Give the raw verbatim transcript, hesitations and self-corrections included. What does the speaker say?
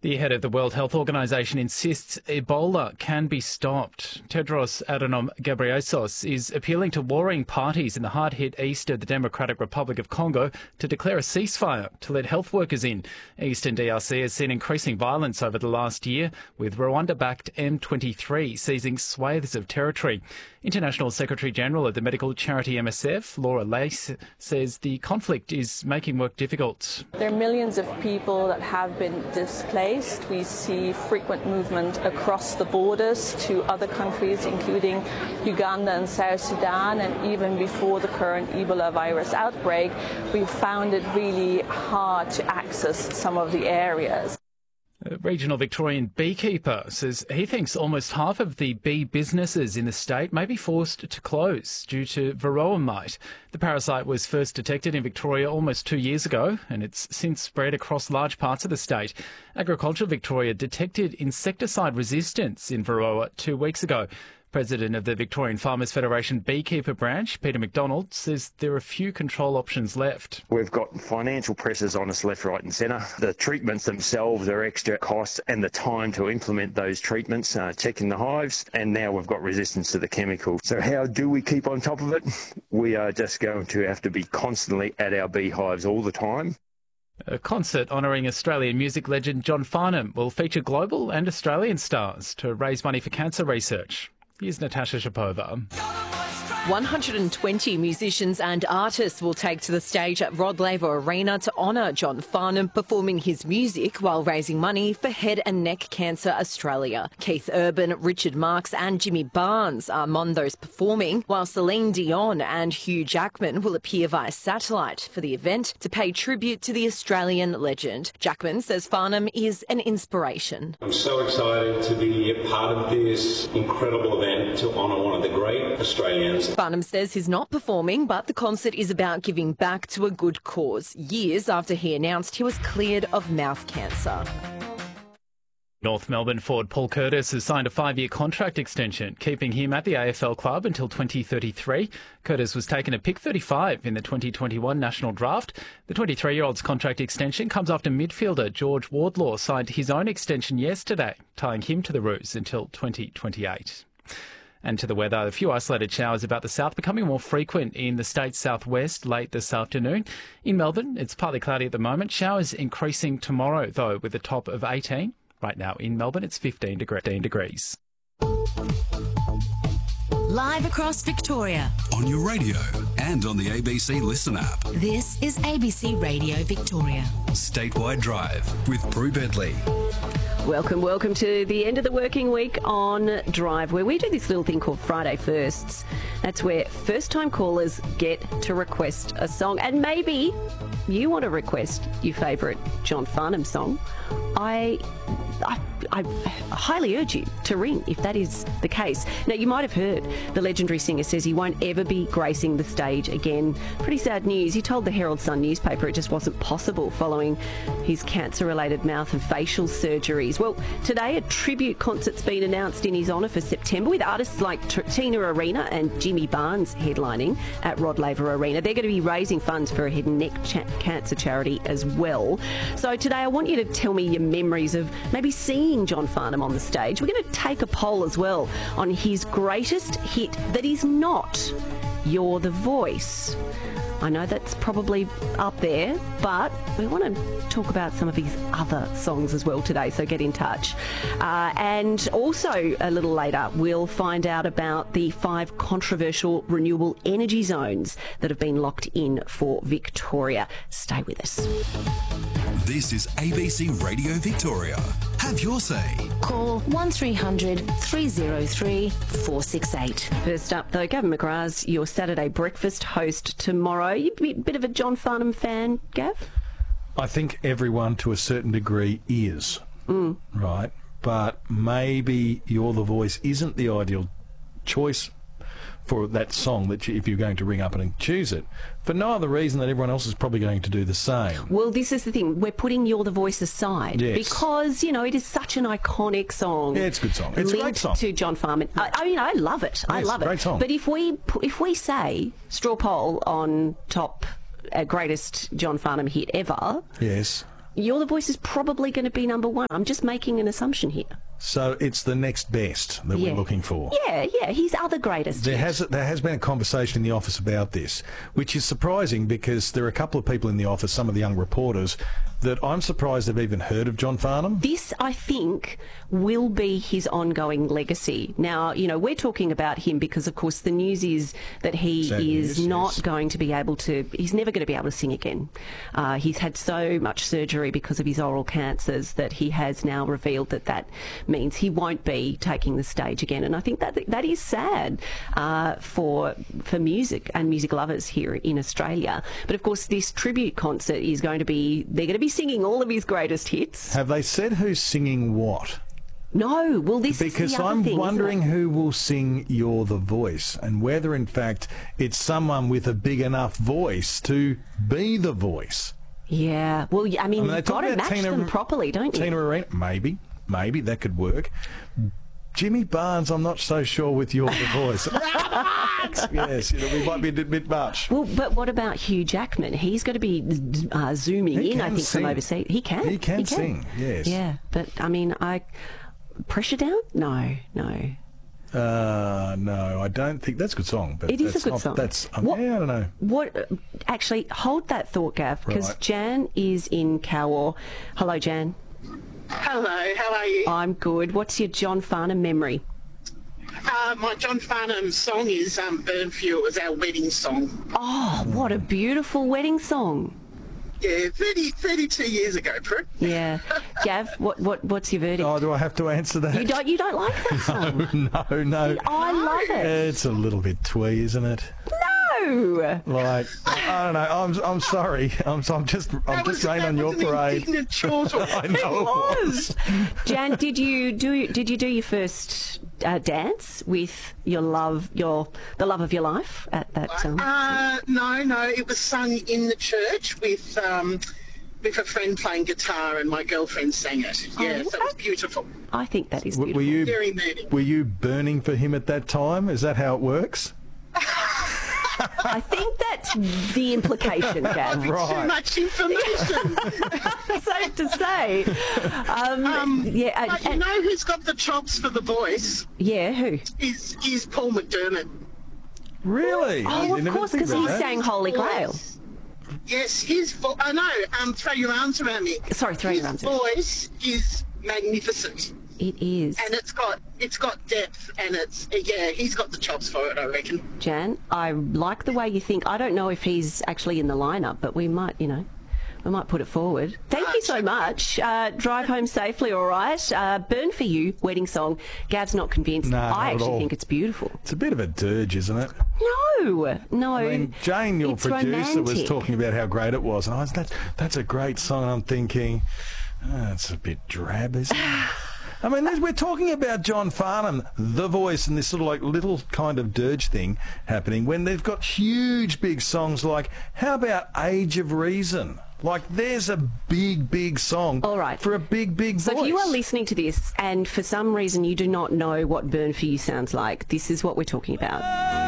The head of the World Health Organization insists Ebola can be stopped. Tedros Adhanom Ghebreyesus is appealing to warring parties in the hard-hit east of the Democratic Republic of Congo to declare a ceasefire to let health workers in. Eastern D R C has seen increasing violence over the last year, with Rwanda-backed M twenty-three seizing swathes of territory. International Secretary-General of the medical charity M S F, Laura Lace, says the conflict is making work difficult. There are millions of people that have been displaced. We see frequent movement across the borders to other countries, including Uganda and South Sudan, and even before the current Ebola virus outbreak, we found it really hard to access some of the areas. A regional Victorian beekeeper says he thinks almost half of the bee businesses in the state may be forced to close due to varroa mite. The parasite was first detected in Victoria almost two years ago, and it's since spread across large parts of the state. Agriculture Victoria detected insecticide resistance in varroa two weeks ago. President of the Victorian Farmers Federation Beekeeper Branch, Peter McDonald, says there are few control options left. We've got financial pressures on us left, right and centre. The treatments themselves are extra costs and the time to implement those treatments, uh, checking the hives, and now we've got resistance to the chemical. So how do we keep on top of it? We are just going to have to be constantly at our beehives all the time. A concert honouring Australian music legend John Farnham will feature global and Australian stars to raise money for cancer research. Here's Natasha Shapova. one hundred twenty musicians and artists will take to the stage at Rod Laver Arena to honour John Farnham, performing his music while raising money for Head and Neck Cancer Australia. Keith Urban, Richard Marx and Jimmy Barnes are among those performing, while Celine Dion and Hugh Jackman will appear via satellite for the event to pay tribute to the Australian legend. Jackman says Farnham is an inspiration. I'm so excited to be a part of this incredible event to honour one of the great Australians. Farnham says he's not performing, but the concert is about giving back to a good cause, years after he announced he was cleared of mouth cancer. North Melbourne forward Paul Curtis has signed a five-year contract extension, keeping him at the A F L club until twenty thirty-three. Curtis was taken at pick thirty-five in the twenty twenty-one national draft. The twenty-three-year-old's contract extension comes after midfielder George Wardlaw signed his own extension yesterday, tying him to the Roos until twenty twenty-eight. And to the weather, a few isolated showers about the south becoming more frequent in the state's southwest late this afternoon. In Melbourne, it's partly cloudy at the moment. Showers increasing tomorrow, though, with a top of eighteen. Right now in Melbourne, it's fifteen degrees. Live across Victoria. On your radio and on the A B C Listen app. This is A B C Radio Victoria. Statewide Drive with Prue Bentley. Welcome, welcome to the end of the working week on Drive, where we do this little thing called Friday Firsts. That's where first-time callers get to request a song. And maybe you want to request your favourite John Farnham song. I, I, I highly urge you to ring if that is the case. Now, you might have heard the legendary singer says he won't ever be gracing the stage again. Pretty sad news. He told the Herald Sun newspaper it just wasn't possible following his cancer-related mouth and facial surgeries. Well, today a tribute concert's been announced in his honour for September, with artists like T- Tina Arena and Jimmy Barnes headlining at Rod Laver Arena. They're going to be raising funds for a head and neck cha- cancer charity as well. So today I want you to tell me your memories of maybe seeing John Farnham on the stage. We're going to take a poll as well on his greatest hit that is not You're the Voice. I know that's probably up there, but we want to talk about some of his other songs as well today, so get in touch. Uh, and also a little later, we'll find out about the five controversial renewable energy zones that have been locked in for Victoria. Stay with us. This is A B C Radio Victoria. Have your say. Call one three hundred three oh three four six eight. First up, though, Gavin McGrath's your Saturday breakfast host tomorrow. You a bit of a John Farnham fan, Gav? I think everyone to a certain degree is, mm. right? But maybe You're the Voice isn't the ideal choice for that song that you, if you're going to ring up and choose it, for no other reason that everyone else is probably going to do the same. Well, this is the thing. We're putting You're the Voice aside yes. because, you know, it is such an iconic song. Yeah, it's a good song. It's a great song. To John Farnham. I, I mean, I love it. Yes, I love it. Great song. But if we, if we say straw poll on top uh, greatest John Farnham hit ever... Yes. You're the Voice is probably going to be number one. I'm just making an assumption here. So it's the next best that Yeah. we're looking for. Yeah, yeah, he's other greatest. There hit. has there has been a conversation in the office about this, which is surprising because there are a couple of people in the office, some of the young reporters, that I'm surprised have even heard of John Farnham. This, I think, will be his ongoing legacy. Now, you know, we're talking about him because, of course, the news is that he Sad is news, not yes. going to be able to, he's never going to be able to sing again. Uh, he's had so much surgery because of his oral cancers that he has now revealed that that means he won't be taking the stage again. And I think that that is sad uh, for, for music and music lovers here in Australia. But, of course, this tribute concert is going to be, they're going to be singing all of his greatest hits. Have they said who's singing what? No, well, this Because is the other I'm thing, wondering isn't it? who will sing You're the Voice and whether, in fact, it's someone with a big enough voice to be the voice. Yeah, well, I mean, I mean, they you've talk got to about match Tina- them properly, don't you? Tina Arena, maybe, maybe that could work. Jimmy Barnes, I'm not so sure with You're the Voice. Yes, you know, we might be a bit much. Well, but what about Hugh Jackman? He's got to be uh, zooming He in, I can think, sing. from overseas. He can. He can sing, yes. Yeah, but I mean, I pressure down? No, no. Uh, no, I don't think that's a good song. But It is a that's good not, song. That's um, What- yeah, I don't know. What? Actually, hold that thought, Gav, because Right. Jan is in Cowor. Hello, Jan. Hello, how are you? I'm good. What's your John Farnham memory? Uh, my John Farnham song is um, Burn For You. It was our wedding song. Oh, what a beautiful wedding song. Yeah, thirty, thirty-two years ago, Prue. Yeah, Gav, what, what, what's your verdict? Oh, do I have to answer that? You don't, you don't like that song? No, no. I love it. It's a little bit twee, isn't it? No. Like, I don't know. I'm, I'm sorry. I'm, I'm just, I'm That just was- raining that on your was an parade. indignant chortle. I know it was. Jan, did you do? Did you do your first uh, dance with your love, your the love of your life at that? Um, Uh, no, no, it was sung in the church with um, with a friend playing guitar, and my girlfriend sang it. Yeah, so it was beautiful. I think that is W- beautiful. Were you, Very moving. were you burning for him at that time? Is that how it works? I think that's the implication, Gav. Too Right. much information. Safe to say. Um, um, yeah, and- but you and- know who's got the chops for the voice? yeah. Who? Is is Paul McDermott. Really? Oh, I of never course, think because about he that. sang Holy Grail. Voice- Yes, his voice. I know. Um, throw your arms around me. Sorry, throw his your arms around. voice is magnificent, It is. and it's got it's got depth, and it's yeah. He's got the chops for it, I reckon. Jan, I like the way you think. I don't know if he's actually in the lineup, but we might, you know, we might put it forward. Thank you so much. Uh, drive home safely, all right. Uh, Burn For You, wedding song. Gav's not convinced. No, not I at actually all. think it's beautiful. It's a bit of a dirge, isn't it? No, no. I mean, Jane, your it's producer, was romantic. talking about how great it was, and I was, that's, that's a great song. And I'm thinking, oh, it's a bit drab, isn't it? I mean, there's- we're talking about John Farnham, the voice, and this sort of like little kind of dirge thing happening when they've got huge, big songs like, how about Age of Reason? Like, there's a big, big song All right. for a big, big So voice. if you are listening to this and for some reason you do not know what Burn For You sounds like, this is what we're talking about.